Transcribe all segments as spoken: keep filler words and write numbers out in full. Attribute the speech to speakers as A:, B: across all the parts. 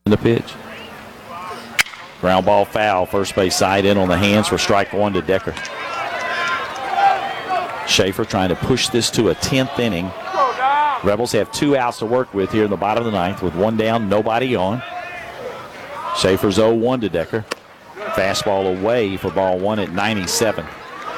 A: The pitch. Ground ball foul, first base side in on the hands for strike one to Decker. Schaefer trying to push this to a tenth inning. Rebels have two outs to work with here in the bottom of the ninth with one down, nobody on. Schaefer's oh one to Decker. Fastball away for ball one at ninety-seven.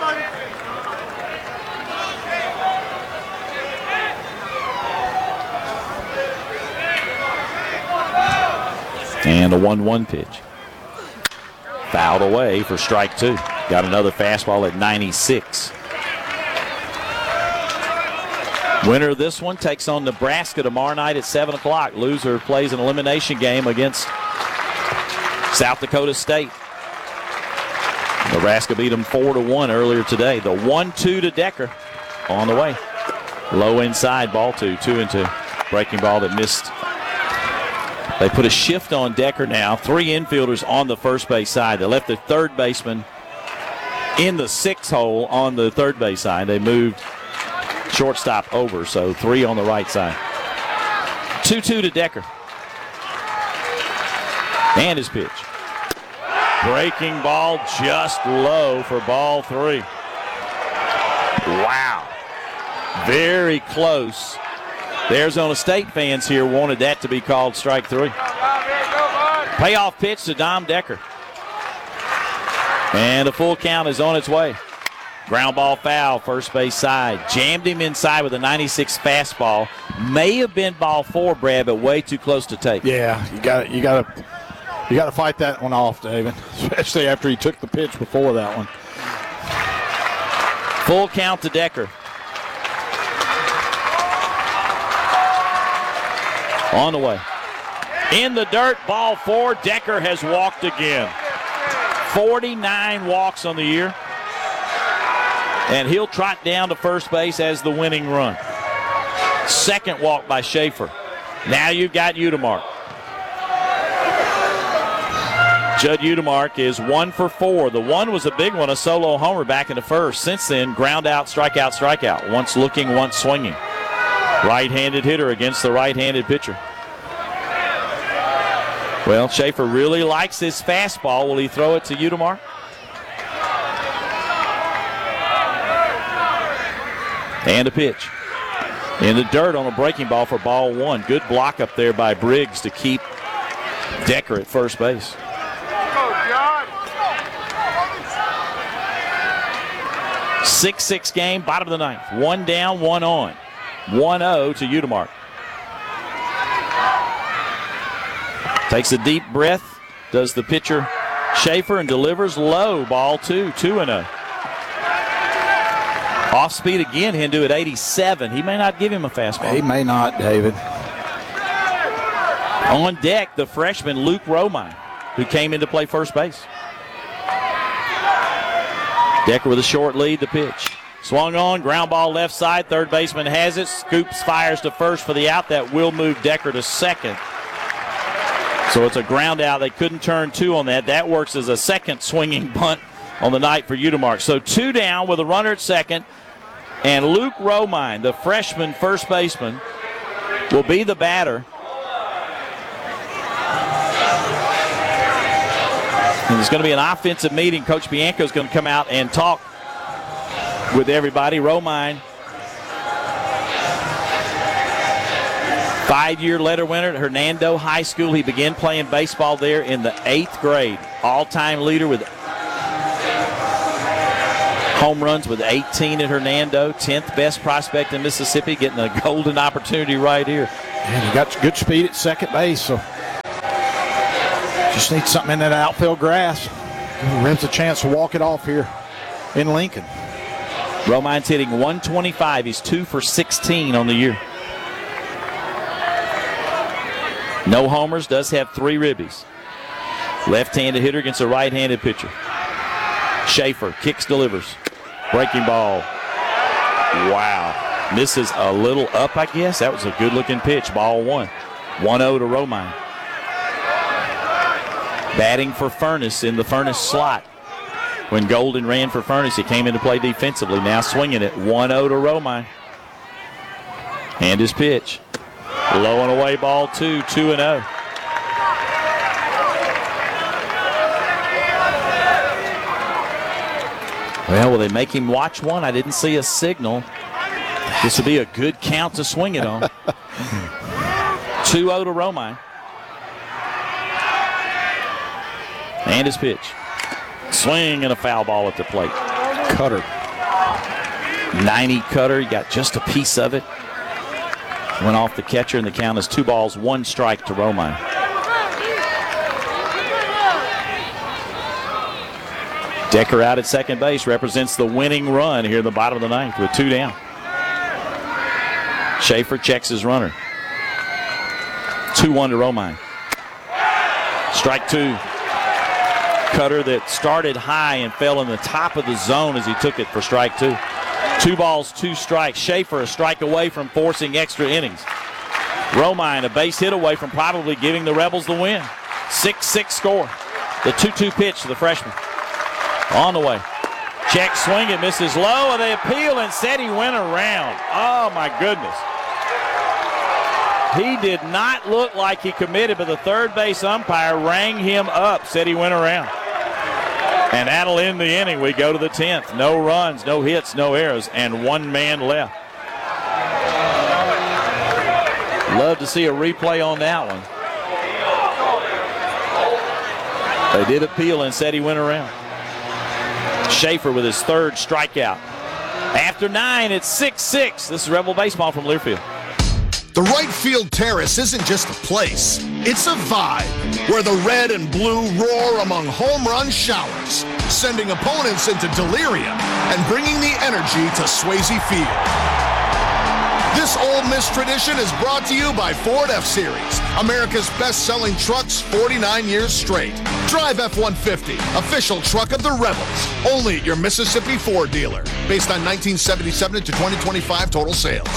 A: And a one one pitch. Fouled away for strike two. Got another fastball at ninety-six. Winner of this one takes on Nebraska tomorrow night at seven o'clock. Loser plays an elimination game against South Dakota State. Nebraska beat them four to one earlier today. The one two to Decker on the way. Low inside, ball two, two and two. Breaking ball that missed. They put a shift on Decker now. Three infielders on the first base side. They left the third baseman in the six hole on the third base side. They moved shortstop over, so three on the right side. two two to Decker. And his pitch. Breaking ball just low for ball three. Wow. Very close. The Arizona State fans here wanted that to be called strike three. Payoff pitch to Dom Decker. And a full count is on its way. Ground ball foul, first base side. Jammed him inside with a ninety-six fastball. May have been ball four, Brad, but way too close to take.
B: Yeah, you got you got to you got to fight that one off, David, especially after he took the pitch before that one.
A: Full count to Decker. On the way. In the dirt, ball four. Decker has walked again. forty-nine walks on the year. And he'll trot down to first base as the winning run. Second walk by Schaefer. Now you've got Udemark. Judd Udemark is one for four. The one was a big one, a solo homer back in the first. Since then, ground out, strikeout, strikeout. Once looking, once swinging. Right-handed hitter against the right-handed pitcher. Well, Schaefer really likes his fastball. Will he throw it to Udemark? And a pitch. In the dirt on a breaking ball for ball one. Good block up there by Briggs to keep Decker at first base. six six game, bottom of the ninth. One down, one on. one oh to Udemark. Takes a deep breath, does the pitcher Schaefer, and delivers low, ball two, two and oh. Off speed again, Hindu at eighty-seven. He may not give him a fastball.
B: He may not, David.
A: On deck, the freshman Luke Romine, who came in to play first base. Decker with a short lead, the pitch. Swung on, ground ball left side. Third baseman has it. Scoops, fires to first for the out. That will move Decker to second. So it's a ground out. They couldn't turn two on that. That works as a second swinging bunt on the night for Udemark. So two down with a runner at second. And Luke Romine, the freshman first baseman, will be the batter. And there's going to be an offensive meeting. Coach Bianco is going to come out and talk with everybody. Romine, five-year letter winner at Hernando High School. He began playing baseball there in the eighth grade. All-time leader with home runs with eighteen at Hernando. tenth best prospect in Mississippi, getting a golden opportunity right here.
B: And he got good speed at second base, so just needs something in that outfield grass. Revs a chance to walk it off here in Lincoln.
A: Romine's hitting one twenty-five. He's two for sixteen on the year. No homers, does have three ribbies. Left-handed hitter against a right-handed pitcher. Schaefer kicks, delivers. Breaking ball. Wow. Misses a little up, I guess. That was a good-looking pitch. Ball one. one oh to Romine. Batting for Furness in the Furness slot. When Golden ran for Furness, he came in to play defensively. Now swinging it. one oh to Romine. And his pitch. Low and away, ball two. two and oh. Well, will they make him watch one? I didn't see a signal. This would be a good count to swing it on. two oh to Romine. And his pitch. Swing and a foul ball at the plate.
B: Cutter.
A: ninety cutter. He got just a piece of it. Went off the catcher, and the count is two balls, one strike to Romine. Decker out at second base represents the winning run here in the bottom of the ninth with two down. Schaefer checks his runner. two one to Romine. Strike two. Cutter that started high and fell in the top of the zone as he took it for strike two. Two balls, two strikes. Schaefer a strike away from forcing extra innings. Romine a base hit away from probably giving the Rebels the win. six six score. The two two pitch to the freshman. On the way. Check swing, it misses low, and they appeal and said he went around. Oh, my goodness. He did not look like he committed, but the third base umpire rang him up, said he went around. And that'll end the inning. We go to the tenth. No runs, no hits, no errors, and one man left. Love to see a replay on that one. They did appeal and said he went around. Schaefer with his third strikeout. After nine, it's six six. This is Rebel Baseball from Learfield.
C: The right field terrace isn't just a place, it's a vibe where the red and blue roar among home run showers, sending opponents into delirium and bringing the energy to Swayze Field. This Ole Miss tradition is brought to you by Ford F-Series, America's best-selling trucks forty-nine years straight. Drive F one fifty, official truck of the Rebels, only at your Mississippi Ford dealer, based on nineteen seventy-seven to twenty twenty-five total sales.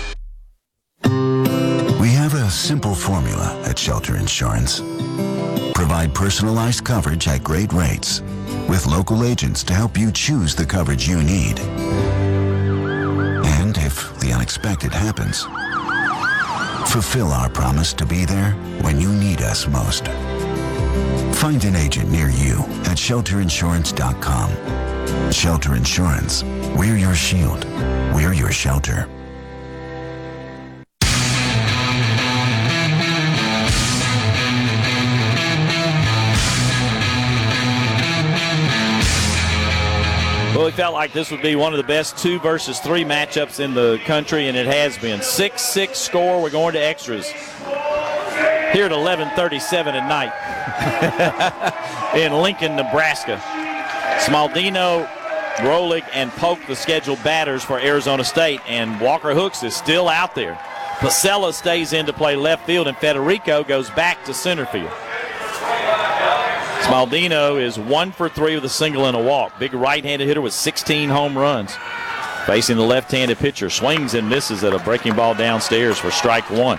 D: We have a simple formula at Shelter Insurance. Provide personalized coverage at great rates with local agents to help you choose the coverage you need. And if the unexpected happens, fulfill our promise to be there when you need us most. Find an agent near you at shelter insurance dot com. Shelter Insurance. We're your shield. We're your shelter.
A: Well, we felt like this would be one of the best two versus three matchups in the country, and it has been. six six score. We're going to extras here at eleven thirty-seven at night in Lincoln, Nebraska. Smaldino, Rolig, and Polk, the scheduled batters for Arizona State, and Walker Hooks is still out there. Pasella stays in to play left field, and Federico goes back to center field. Smaldino is one for three with a single and a walk. Big right-handed hitter with sixteen home runs. Facing the left-handed pitcher, swings and misses at a breaking ball downstairs for strike one.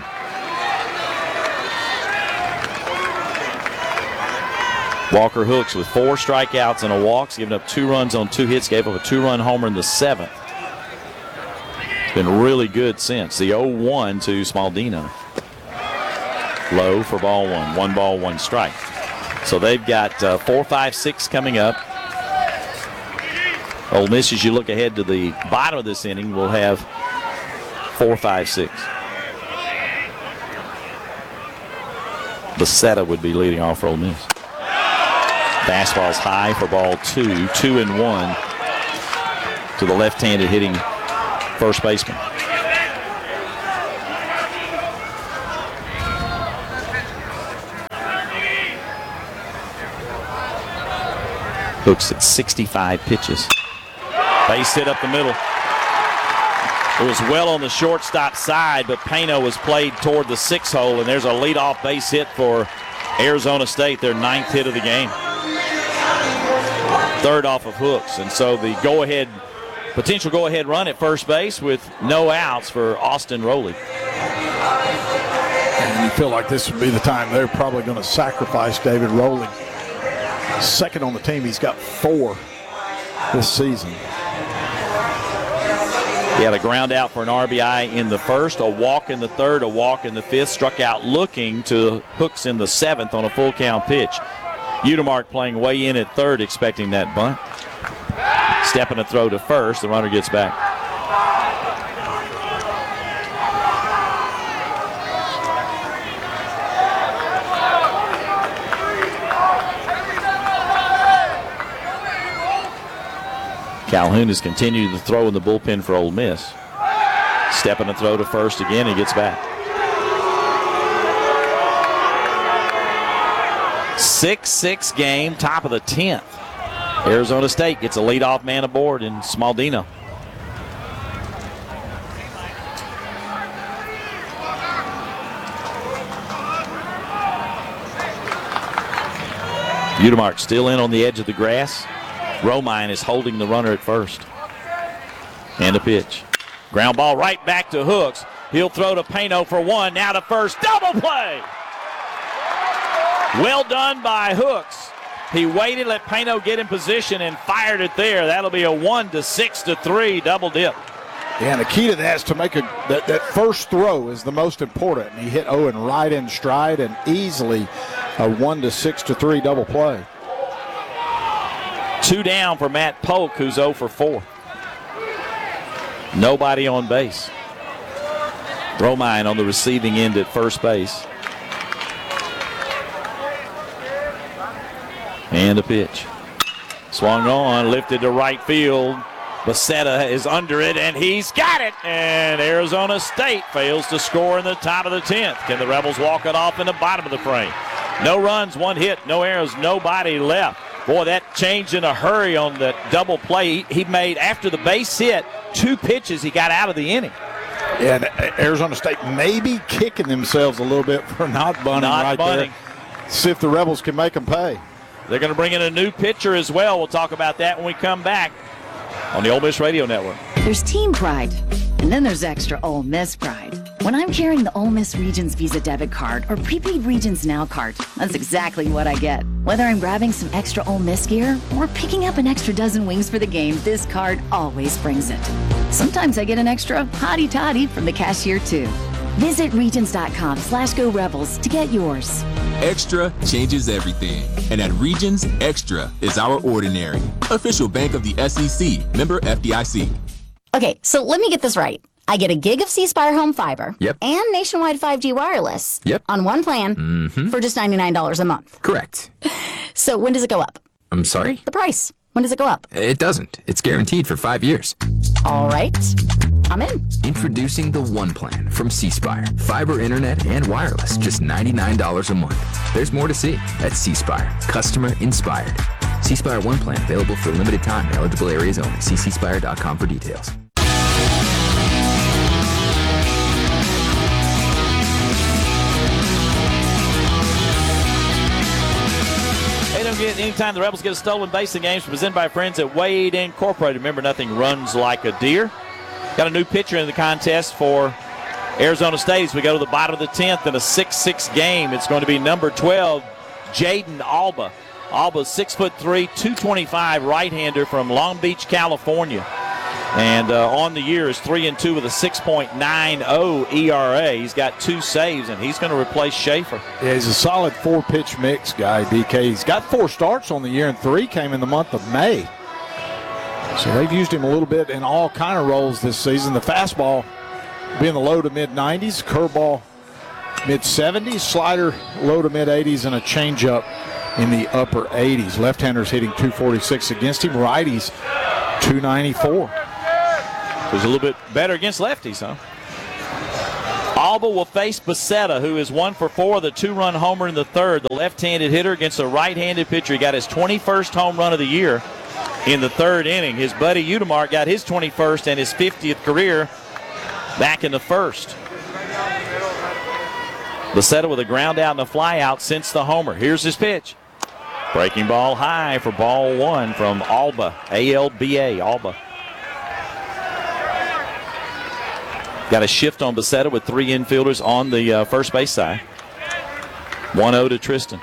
A: Walker Hooks with four strikeouts and a walk, giving up two runs on two hits, gave up a two-run homer in the seventh. Been really good since. The oh one to Smaldino. Low for ball one. One ball, one strike. So they've got uh, four, five, six coming up. Ole Miss, as you look ahead to the bottom of this inning, will have four, five, six. Becerra would be leading off for Ole Miss. Fastball's high for ball two. Two and one to the left-handed hitting first baseman. Hooks at sixty-five pitches. Base hit up the middle. It was well on the shortstop side, but Pano was played toward the six hole, and there's a leadoff base hit for Arizona State, their ninth hit of the game. Third off of Hooks, and so the go-ahead, potential go-ahead run at first base with no outs for Austin Rolig.
B: And you feel like this would be the time they're probably going to sacrifice David Rolig. Second on the team, he's got four this season.
A: He had a ground out for an R B I in the first, a walk in the third, a walk in the fifth, struck out looking to Hooks in the seventh on a full count pitch. Udemark playing way in at third, expecting that bunt. Stepping a throw to first. The runner gets back. Calhoun has continued to throw in the bullpen for Ole Miss. Stepping a throw to first again. He gets back. six six game, top of the tenth. Arizona State gets a leadoff man aboard in Smaldino. Udemark still in on the edge of the grass. Romine is holding the runner at first. And a pitch. Ground ball right back to Hooks. He'll throw to Pano for one. Now to first. Double play! Well done by Hooks. He waited, let Pano get in position, and fired it there. That'll be a one to six to three double dip.
B: Yeah, and the key to that is to make a that, that first throw is the most important. And he hit Owen right in stride and easily a one to six to three double play.
A: Two down for Matt Polk, who's oh for four. Nobody on base. Romine on the receiving end at first base. And a pitch. Swung on, lifted to right field. Becerra is under it, and he's got it. And Arizona State fails to score in the top of the tenth. Can the Rebels walk it off in the bottom of the frame? No runs, one hit, no errors, nobody left. Boy, that changed in a hurry on that double play he made after the base hit. Two pitches he got out of the inning.
B: Yeah, and Arizona State maybe kicking themselves a little bit for not bunting
A: not
B: right
A: bunting.
B: there. See if the Rebels can make them pay.
A: They're going to bring in a new pitcher as well. We'll talk about that when we come back on the Ole Miss Radio Network.
E: There's team pride, and then there's extra Ole Miss pride. When I'm carrying the Ole Miss Regions Visa debit card or prepaid Regions Now card, that's exactly what I get. Whether I'm grabbing some extra Ole Miss gear or picking up an extra dozen wings for the game, this card always brings it. Sometimes I get an extra hottie toddy from the cashier too. Visit regions.com slash go rebels to get yours.
F: Extra changes everything. And at Regions, Extra is our ordinary. Official bank of the S E C, member F D I C.
G: Okay, so let me get this right. I get a gig of C Spire home fiber.
H: Yep.
G: And nationwide five G wireless.
H: Yep.
G: On one plan
H: Mm-hmm.
G: for just ninety-nine dollars a month.
H: Correct.
G: So when does it go up?
H: I'm sorry?
G: The price. When does it go up?
H: It doesn't. It's guaranteed for five years.
G: All right. I'm in.
H: Introducing the One Plan from C Spire. Fiber, internet, and wireless. Just ninety-nine dollars a month. There's more to see at C Spire. Customer inspired. C Spire One Plan available for a limited time in eligible areas only. See c spire dot com for details.
A: Anytime the Rebels get a stolen base in games presented by friends at Wade Incorporated. Remember, nothing runs like a deer. Got a new pitcher in the contest for Arizona State as we go to the bottom of the tenth in a six six game. It's going to be number twelve, Jaden Alba. Alba's six foot three, two twenty-five right-hander from Long Beach, California. And uh, on the year is three and two with a six point nine oh E R A. He's got two saves, and he's going to replace Schaefer.
B: Yeah, he's a solid four-pitch mix guy, D K. He's got four starts on the year, and three came in the month of May. So they've used him a little bit in all kind of roles this season. The fastball being the low to mid nineties, curveball mid seventies, slider low to mid eighties, and a changeup in the upper eighties. Left-handers hitting two forty-six against him, righties two ninety-four.
A: He's a little bit better against lefties, huh? Alba will face Becerra, who is one for four, the two-run homer in the third. The left-handed hitter against a right-handed pitcher. He got his twenty-first home run of the year in the third inning. His buddy Udemark got his twenty-first and his fiftieth career back in the first. Becerra with a ground out and a fly out since the homer. Here's his pitch. Breaking ball high for ball one from Alba, A L B A, Alba. Got a shift on Becerra with three infielders on the uh, first base side. one oh to Tristan.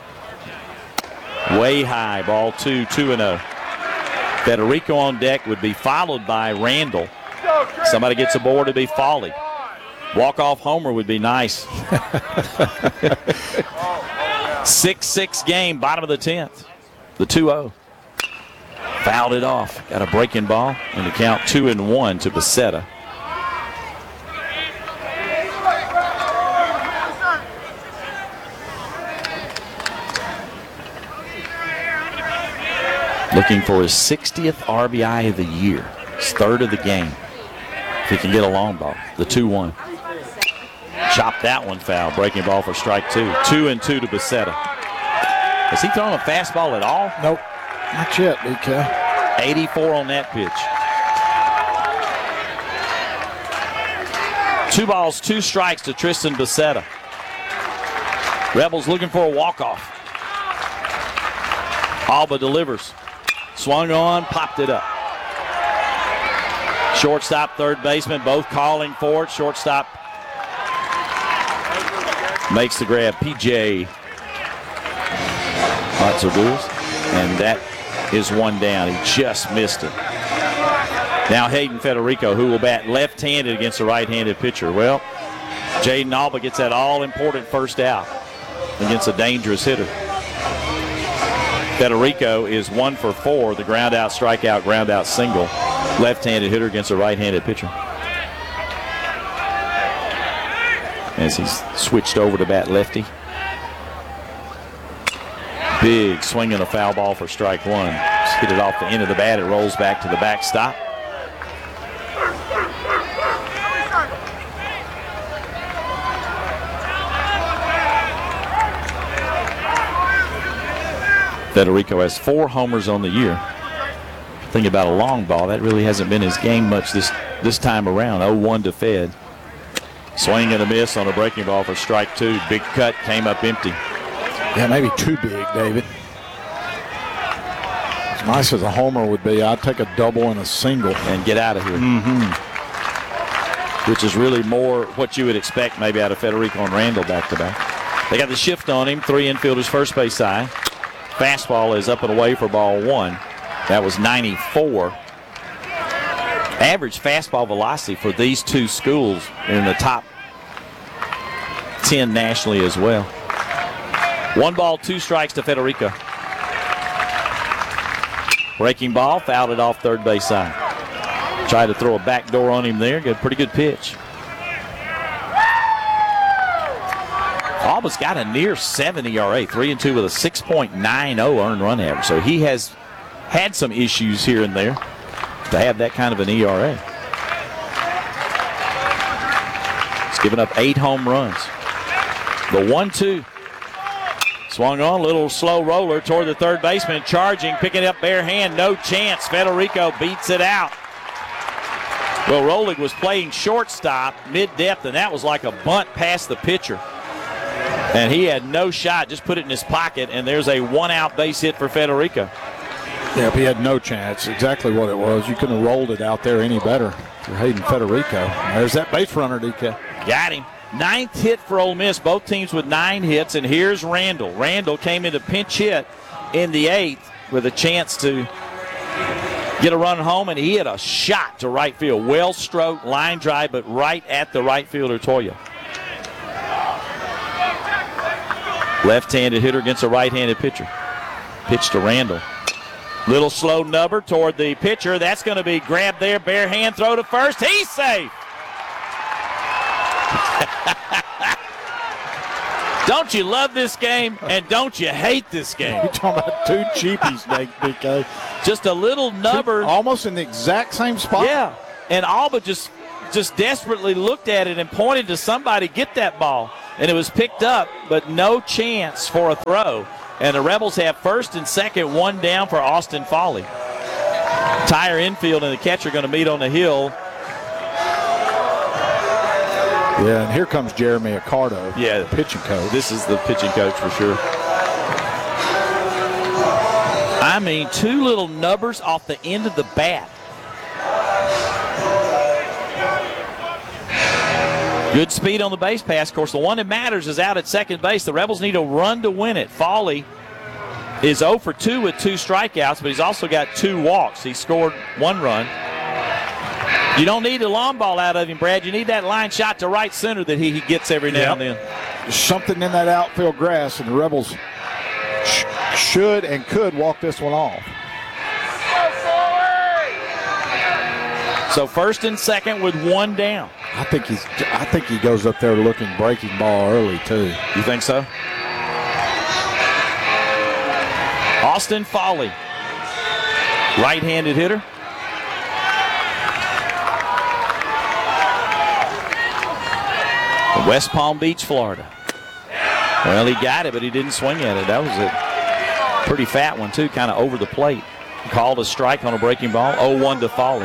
A: Way high, ball two, two and oh. Federico on deck would be followed by Randall. Somebody gets aboard, it'd be Foley. Walk-off homer would be nice. six six game, bottom of the tenth. The two oh. Fouled it off. Got a breaking ball, and the count two and one to Becerra. Looking for his sixtieth R B I of the year. His third of the game. If he can get a long ball. The two one. Chopped that one foul. Breaking ball for strike two. Two and two to Becerra. Has he thrown a fastball at all?
B: Nope. Not yet, D K.
A: eighty-four on that pitch. Two balls, two strikes to Tristan Becerra. Rebels looking for a walk-off. Alba delivers. Swung on, popped it up. Shortstop, third baseman, both calling for it. Shortstop makes the grab. P J Matsuduras, and that is one down. He just missed it. Now Hayden Federico, who will bat left-handed against a right-handed pitcher. Well, Jaden Alba gets that all-important first out against a dangerous hitter. Federico is one for four, the ground-out, strikeout, ground-out single. Left-handed hitter against a right-handed pitcher. As he's switched over to bat lefty. Big swing and a foul ball for strike one. Just hit it off the end of the bat. It rolls back to the backstop. Federico has four homers on the year. Think about a long ball. That really hasn't been his game much this, this time around. oh one to Fed. Swing and a miss on a breaking ball for strike two. Big cut, came up empty.
B: Yeah, maybe too big, David. As nice as a homer would be, I'd take a double and a single.
A: And get out of here.
B: Mm-hmm.
A: Which is really more what you would expect maybe out of Federico and Randall back-to-back. They got the shift on him. Three infielders, first base side. Fastball is up and away for ball one. That was ninety-four. Average fastball velocity for these two schools in the top ten nationally as well. One ball, two strikes to Federico. Breaking ball, fouled it off third base side. Tried to throw a backdoor on him there. Got a pretty good pitch. Alba's got a near seven E R A, three and two with a six point nine oh earned run average. So he has had some issues here and there to have that kind of an E R A. He's given up eight home runs. The one two. Swung on, little slow roller toward the third baseman, charging, picking up bare hand, no chance. Federico beats it out. Well, Rolig was playing shortstop, mid-depth, and that was like a bunt past the pitcher. And he had no shot, just put it in his pocket, and there's a one-out base hit for Federico.
B: Yeah, he had no chance. Exactly what it was. You couldn't have rolled it out there any better for Hayden Federico. There's that base runner, D K.
A: Got him. Ninth hit for Ole Miss, both teams with nine hits, and here's Randall. Randall came into pinch hit in the eighth with a chance to get a run home, and he hit a shot to right field. Well-stroked, line drive, but right at the right fielder, Toya. Left-handed hitter against a right-handed pitcher. Pitch to Randall. Little slow nubber toward the pitcher. That's going to be grabbed there, bare hand throw to first. He's safe. Don't you love this game, and don't you hate this game?
B: You're talking about two cheapies, D K.
A: Just a little nubber.
B: Almost in the exact same spot.
A: Yeah, and Alba just, just desperately looked at it and pointed to somebody, get that ball. And it was picked up, but no chance for a throw. And the Rebels have first and second, one down for Austin Foley. Tire infield and the catcher going to meet on the hill.
B: Yeah, and here comes Jeremy Accardo,
A: yeah,
B: the pitching coach.
A: This is the pitching coach for sure. I mean, two little nubbers off the end of the bat. Good speed on the base pass. Of course, the one that matters is out at second base. The Rebels need a run to win it. Foley is oh for two with two strikeouts, but he's also got two walks. He scored one run. You don't need a long ball out of him, Brad. You need that line shot to right center that he, he gets every now
B: yep.
A: and then.
B: There's something in that outfield grass, and the Rebels sh- should and could walk this one off.
A: So first and second with one down.
B: I think he's. I think he goes up there looking breaking ball early too.
A: You think so? Austin Foley, right-handed hitter. West Palm Beach, Florida. Well, he got it, but he didn't swing at it. That was a pretty fat one, too, kind of over the plate. Called a strike on a breaking ball. oh one to Foley.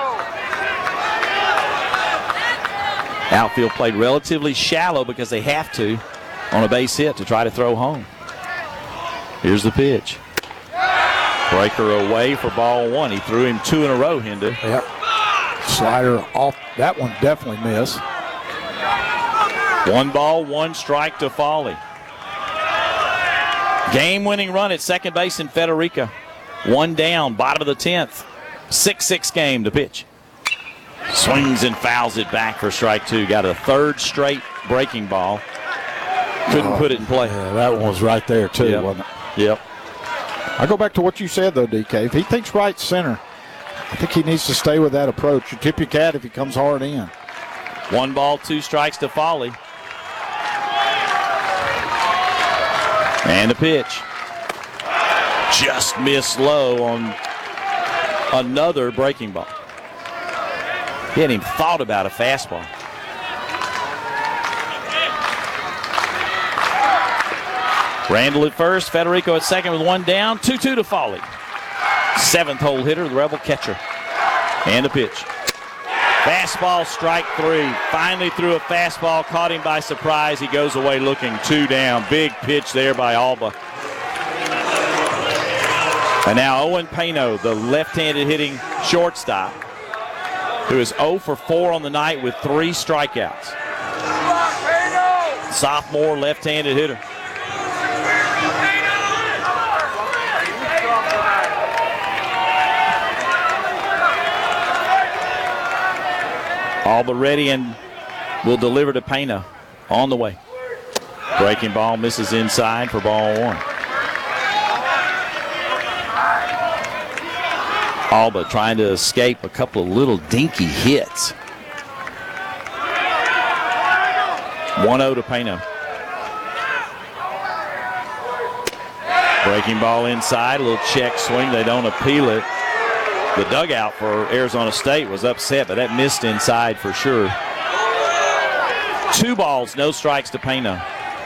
A: Outfield played relatively shallow because they have to on a base hit to try to throw home. Here's the pitch. Breaker away for ball one. He threw him two in a row, Hinder.
B: Yep. Slider off. That one definitely missed.
A: One ball, one strike to Foley. Game-winning run at second base in Federico. One down, bottom of the tenth. six six game to pitch. Swings and fouls it back for strike two. Got a third straight breaking ball. Couldn't oh, put it in play.
B: Yeah, that one was right there, too,
A: yep.
B: wasn't it?
A: Yep.
B: I go back to what you said, though, D K. If he thinks right center, I think he needs to stay with that approach. You tip your cat if he comes hard in.
A: One ball, two strikes to Foley. And a pitch. Just missed low on another breaking ball. He hadn't even thought about a fastball. Randall at first, Federico at second with one down. two two to Foley. Seventh hole hitter, the Rebel catcher. And a pitch. Fastball, strike three. Finally threw a fastball, caught him by surprise. He goes away looking two down. Big pitch there by Alba. And now Owen Pano, the left-handed hitting shortstop, who is oh for four on the night with three strikeouts. Sophomore left-handed hitter. Alba ready and will deliver to Pena on the way. Breaking ball misses inside for ball one. Alba trying to escape a couple of little dinky hits. one oh to Pena. Breaking ball inside, a little check swing. They don't appeal it. The dugout for Arizona State was upset, but that missed inside for sure. Two balls, no strikes to Pena.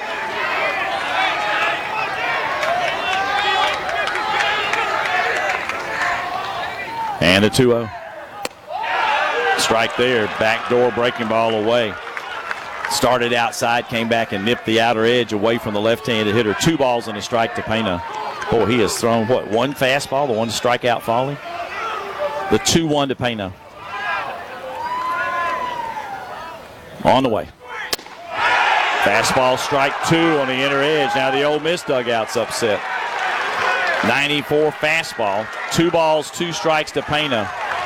A: And a two oh. Strike there, backdoor breaking ball away. Started outside, came back and nipped the outer edge away from the left-handed hitter. Two balls and a strike to Pena. Boy, he has thrown, what, one fastball, the one to strike out Foley? The two one to Pena. On the way. Fastball, strike two on the inner edge. Now the Ole Miss dugout's upset. ninety-four fastball. Two balls, two strikes to Pena.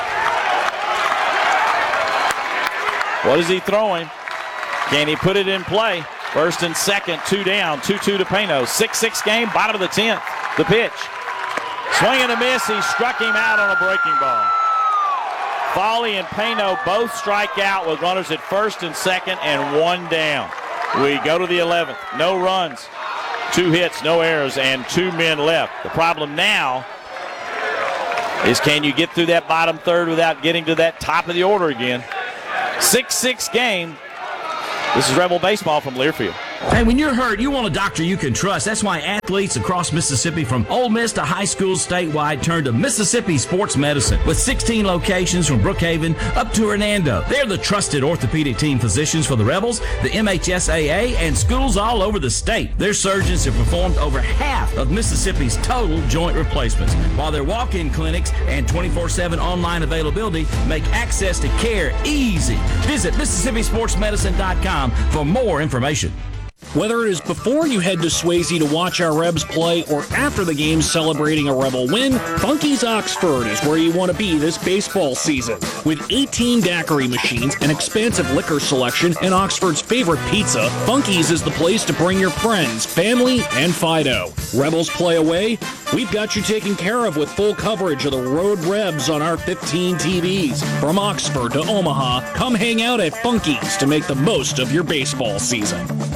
A: What is he throwing? Can he put it in play? First and second, two down, two two to Pena. six six game, bottom of the tenth. The pitch. Swing and a miss. He struck him out on a breaking ball. Foley and Pena both strike out with runners at first and second and one down. We go to the eleventh. No runs, two hits, no errors, and two men left. The problem now is, can you get through that bottom third without getting to that top of the order again? six six game. This is Rebel Baseball from Learfield.
I: Hey, when you're hurt, you want a doctor you can trust. That's why athletes across Mississippi, from Ole Miss to high schools statewide, turn to Mississippi Sports Medicine. With sixteen locations from Brookhaven up to Hernando, they're the trusted orthopedic team physicians for the Rebels, the M H S A A, and schools all over the state. Their surgeons have performed over half of Mississippi's total joint replacements, while their walk-in clinics and twenty-four seven online availability make access to care easy. Visit Mississippi Sports Medicine dot com for more information.
J: Whether it is before you head to Swayze to watch our Rebs play or after the game celebrating a Rebel win, Funky's Oxford is where you want to be this baseball season. With eighteen daiquiri machines, an expansive liquor selection, and Oxford's favorite pizza, Funky's is the place to bring your friends, family, and Fido. Rebels play away? We've got you taken care of with full coverage of the Road Rebs on our fifteen T Vs. From Oxford to Omaha, come hang out at Funky's to make the most of your baseball season.